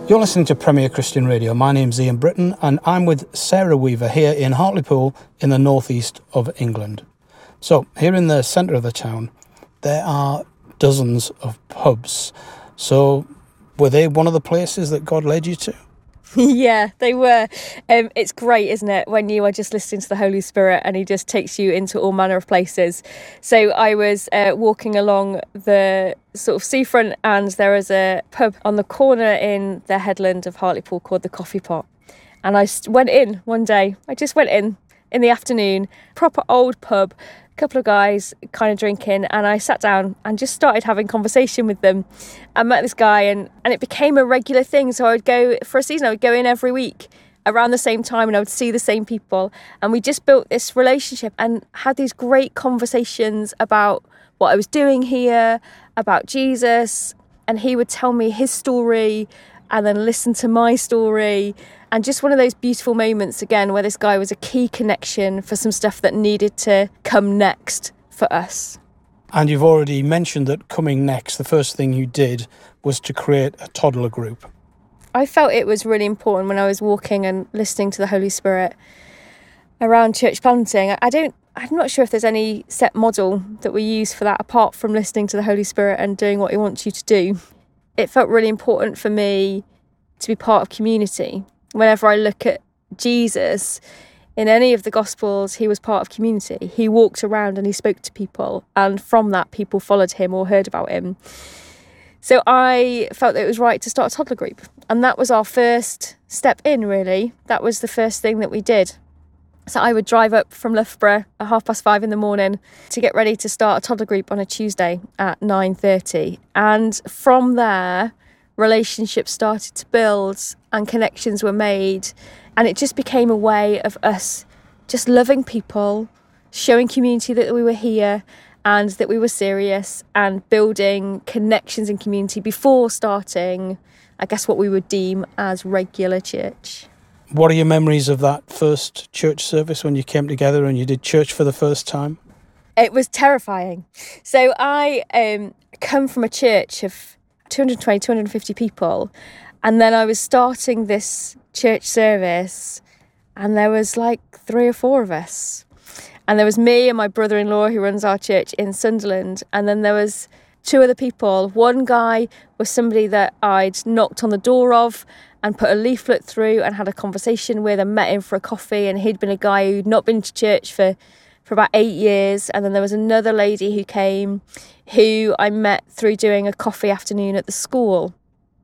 You're listening to Premier Christian Radio. My name's Ian Britton and I'm with Sarah Weaver here in Hartlepool in the northeast of England. So here in the centre of the town, there are dozens of pubs. So were they one of the places that God led you to? Yeah, they were. It's great, isn't it, when you are just listening to the Holy Spirit and he just takes you into all manner of places. So I was walking along the sort of seafront and there was a pub on the corner in the headland of Hartlepool called the Coffee Pot. And I went in one day. I just went in the afternoon, proper old pub, a couple of guys kind of drinking, and I sat down and just started having conversation with them. I met this guy and it became a regular thing. So I would go, for a season, I would go in every week around the same time and I would see the same people. And we just built this relationship and had these great conversations about what I was doing here, about Jesus. And he would tell me his story and then listen to my story. And just one of those beautiful moments, again, where this guy was a key connection for some stuff that needed to come next for us. And you've already mentioned that coming next, the first thing you did was to create a toddler group. I felt it was really important when I was walking and listening to the Holy Spirit around church planting. I'm not sure if there's any set model that we use for that apart from listening to the Holy Spirit and doing what he wants you to do. It felt really important for me to be part of community. Whenever I look at Jesus, in any of the Gospels, he was part of community. He walked around and he spoke to people. And from that, people followed him or heard about him. So I felt that it was right to start a toddler group. And that was our first step in, really. That was the first thing that we did. So I would drive up from Loughborough at 5:30 in the morning to get ready to start a toddler group on a Tuesday at 9:30. And from there, relationships started to build and connections were made. And it just became a way of us just loving people, showing community that we were here and that we were serious, and building connections in community before starting, I guess, what we would deem as regular church. What are your memories of that first church service when you came together and you did church for the first time? It was terrifying. So I come from a church of 220, 250 people. And then I was starting this church service and there was like 3 or 4 of us. And there was me and my brother-in-law who runs our church in Sunderland. And then there was 2 other people. One guy was somebody that I'd knocked on the door of and put a leaflet through and had a conversation with and met him for a coffee. And he'd been a guy who'd not been to church for about 8 years. And then there was another lady who came who I met through doing a coffee afternoon at the school.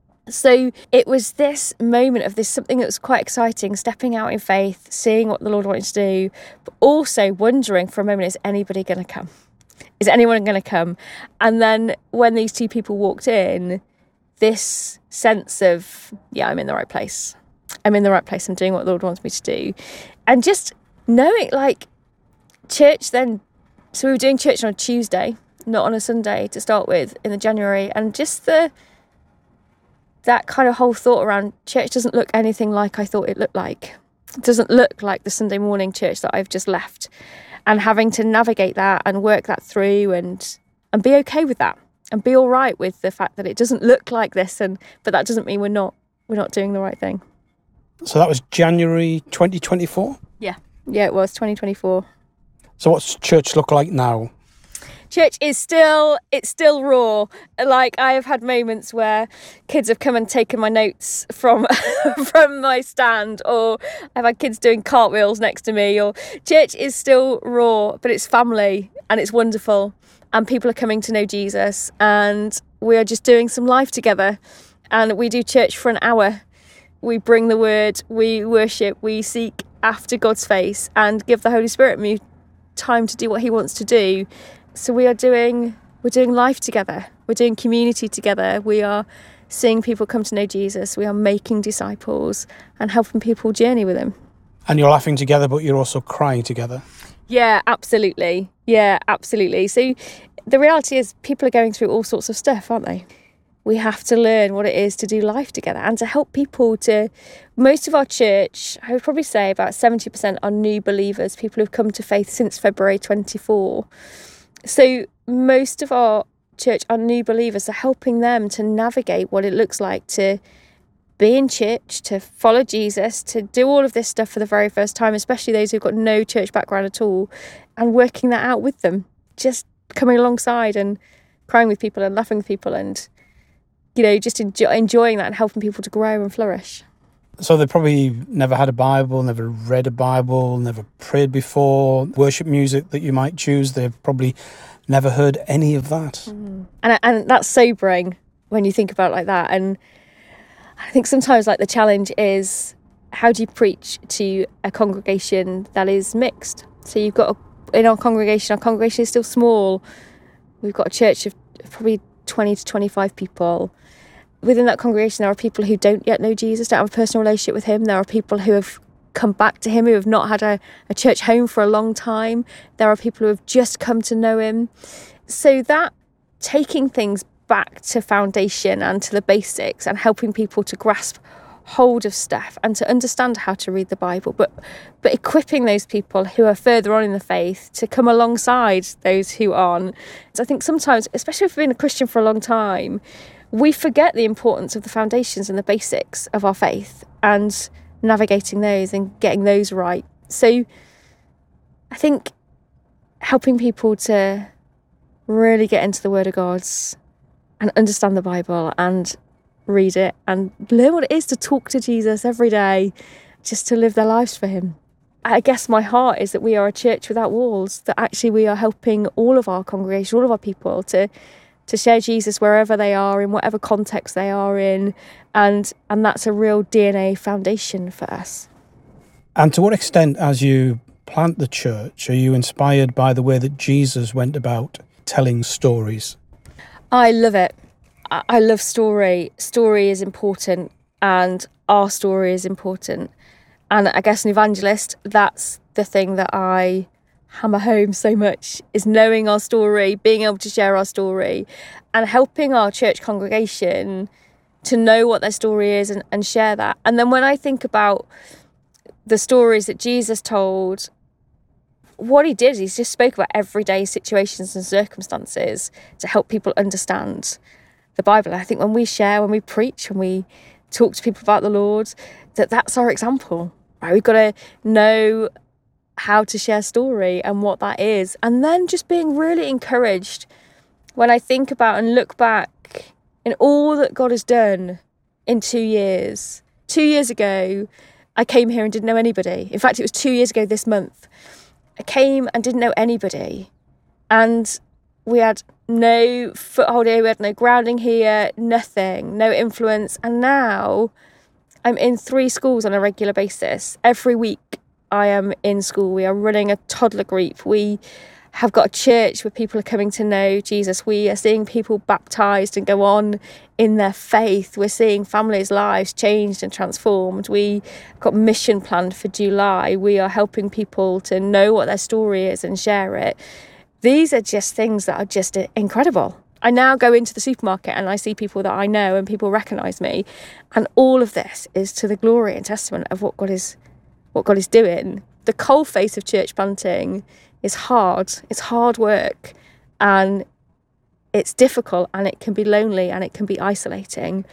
So it was this moment of this something that was quite exciting, stepping out in faith, seeing what the Lord wanted to do, but also wondering for a moment, is anybody going to come? Is anyone going to come? And then when these 2 people walked in, this sense of, yeah, I'm in the right place. I'm in the right place. I'm doing what the Lord wants me to do. And just knowing, like, church then, so we were doing church on a Tuesday, not on a Sunday to start with in the January. And just that kind of whole thought around church doesn't look anything like I thought it looked like. It doesn't look like the Sunday morning church that I've just left. And having to navigate that and work that through and be okay with that and be all right with the fact that it doesn't look like this. But that doesn't mean we're not doing the right thing. So that was January 2024? Yeah, it was 2024. So what's church look like now? Church is still raw. Like, I have had moments where kids have come and taken my notes from my stand, or I've had kids doing cartwheels next to me. Or church is still raw, but it's family and it's wonderful. And people are coming to know Jesus, and we are just doing some life together. And we do church for an hour. We bring the word, we worship, we seek after God's face, and give the Holy Spirit time to do what he wants to do. So we're doing life together. We're doing community together. We are seeing people come to know Jesus. We are making disciples and helping people journey with him. And you're laughing together, but you're also crying together. Yeah, absolutely. So the reality is people are going through all sorts of stuff, aren't they? We have to learn what it is to do life together and to help people to... Most of our church, I would probably say about 70% are new believers, people who've come to faith since February 24. So most of our church are new believers, so helping them to navigate what it looks like to be in church, to follow Jesus, to do all of this stuff for the very first time, especially those who've got no church background at all, and working that out with them, just coming alongside and crying with people and laughing with people and, just enjoying that and helping people to grow and flourish. So they probably never had a Bible, never read a Bible, never prayed before. Worship music that you might choose, they've probably never heard any of that. And that's sobering when you think about it like that. And I think sometimes the challenge is, how do you preach to a congregation that is mixed? So you've got, in our congregation is still small. We've got a church of probably 20 to 25 people. Within that congregation, there are people who don't yet know Jesus, don't have a personal relationship with him. There are people who have come back to him, who have not had a church home for a long time. There are people who have just come to know him. So that taking things back to foundation and to the basics and helping people to grasp hold of stuff and to understand how to read the Bible, but equipping those people who are further on in the faith to come alongside those who aren't. So I think sometimes, especially if we've been a Christian for a long time, we forget the importance of the foundations and the basics of our faith and navigating those and getting those right. So I think helping people to really get into the Word of God and understand the Bible and read it and learn what it is to talk to Jesus every day, just to live their lives for him. I guess my heart is that we are a church without walls, that actually we are helping all of our congregation, all of our people to share Jesus wherever they are, in whatever context they are in, and that's a real DNA foundation for us. And to what extent, as you plant the church, are you inspired by the way that Jesus went about telling stories? I love it. I love story. Story is important, and our story is important. And I guess an evangelist, that's the thing that I hammer home so much, is knowing our story, being able to share our story, and helping our church congregation to know what their story is and share that. And then when I think about the stories that Jesus told, what he did, he just spoke about everyday situations and circumstances to help people understand the Bible. And I think when we share, when we preach, when we talk to people about the Lord, that's our example, right? We've got to know how to share story and what that is. And then just being really encouraged when I think about and look back in all that God has done in 2 years. 2 years ago, I came here and didn't know anybody. In fact, it was 2 years ago this month. I came and didn't know anybody. And we had no foothold here, we had no grounding here, nothing, no influence. And now I'm in 3 schools on a regular basis. Every week I am in school. We are running a toddler group. We have got a church where people are coming to know Jesus. We are seeing people baptised and go on in their faith. We're seeing families' lives changed and transformed. We got mission planned for July. We are helping people to know what their story is and share it. These are just things that are just incredible. I now go into the supermarket and I see people that I know and people recognise me. And all of this is to the glory and testament of what God is doing. The cold face of church planting is hard. It's hard work and it's difficult and it can be lonely and it can be isolating.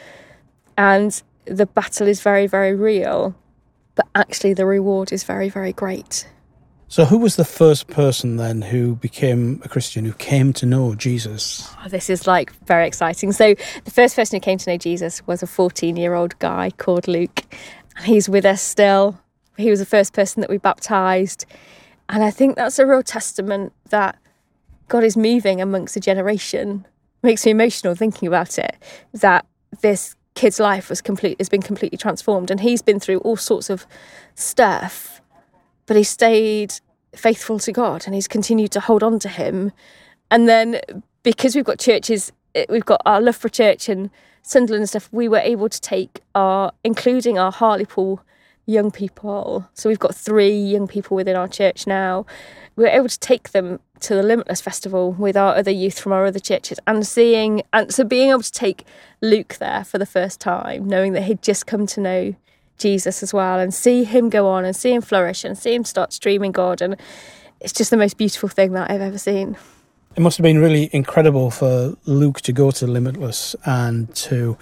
And the battle is very, very real. But actually the reward is very, very great. So who was the first person then who became a Christian, who came to know Jesus? Oh, this is very exciting. So the first person who came to know Jesus was a 14-year-old guy called Luke. And he's with us still. He was the first person that we baptised. And I think that's a real testament that God is moving amongst a generation. It makes me emotional thinking about it, that this kid's life has been completely transformed. And he's been through all sorts of stuff, but he stayed faithful to God and he's continued to hold on to him. And then because we've got churches, we've got our Loughborough Church and Sunderland and stuff, we were able to take including our Hartlepool young people. So we've got 3 young people within our church now. We were able to take them to the Limitless Festival with our other youth from our other churches and being able to take Luke there for the first time, knowing that he'd just come to know Jesus as well, and see him go on and see him flourish and see him start streaming God. And it's just the most beautiful thing that I've ever seen. It must have been really incredible for Luke to go to Limitless and to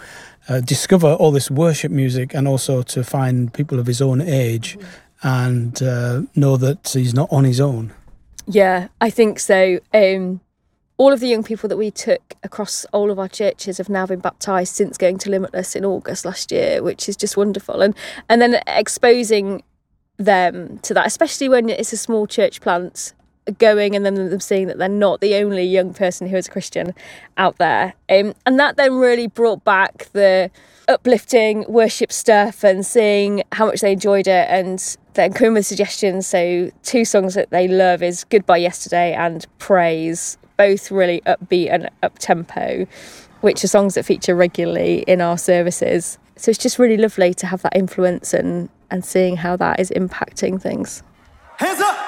discover all this worship music and also to find people of his own age and know that he's not on his own. Yeah, I think so. All of the young people that we took across all of our churches have now been baptised since going to Limitless in August last year, which is just wonderful. And then exposing them to that, especially when it's a small church plant, going and then them seeing that they're not the only young person who is a Christian out there. And that then really brought back the uplifting worship stuff and seeing how much they enjoyed it and then coming with suggestions. So 2 songs that they love is Goodbye Yesterday and Praise, both really upbeat and up-tempo, which are songs that feature regularly in our services. So it's just really lovely to have that influence and seeing how that is impacting things. Hands up!